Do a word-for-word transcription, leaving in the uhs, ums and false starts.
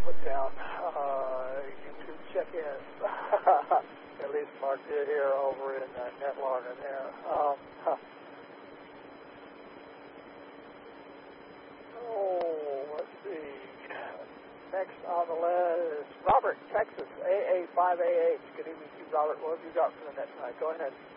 put down uh, YouTube check-in. At least Mark did here over in uh, NetLogger there. Um, huh. Oh, let's see. Next on the list, Robert, Texas, A A five A H. Good evening to you, Robert. What have you got for the net tonight? Go ahead.